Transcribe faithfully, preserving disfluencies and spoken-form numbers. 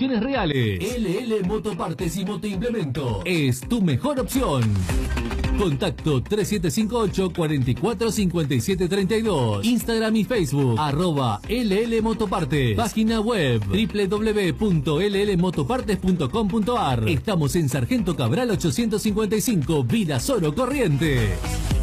condiciones reales. L L Motopartes y Motoimplemento Es tu mejor opción. Contacto tres siete cinco ocho, cuatro cuatro cinco siete tres dos. Instagram y Facebook, arroba L L Motopartes. Página web, doble u doble u doble u punto l l motopartes punto com punto a r. Estamos en Sargento Cabral ochocientos cincuenta y cinco, Villa Soro, Corrientes.